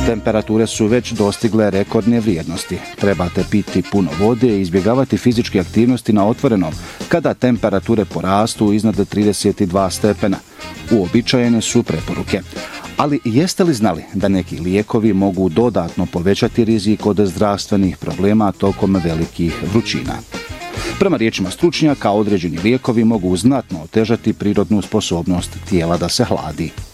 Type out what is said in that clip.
Temperature su već dostigle rekordne vrijednosti. Trebate piti puno vode i izbjegavati fizičke aktivnosti na otvorenom kada temperature porastu iznad 32 stepena. Uobičajene su preporuke. Ali jeste li znali da neki lijekovi mogu dodatno povećati rizik od zdravstvenih problema tokom velikih vrućina? Prema riječima stručnjaka, određeni lijekovi mogu znatno otežati prirodnu sposobnost tijela da se hladi.